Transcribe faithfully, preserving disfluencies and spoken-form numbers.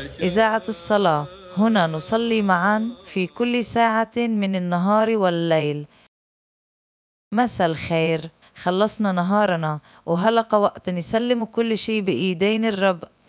إذاعة الصلاة. هنا نصلي معا في كل ساعة من النهار والليل. مساء الخير. خلصنا نهارنا وهلق وقت نسلم كل شي بإيدين الرب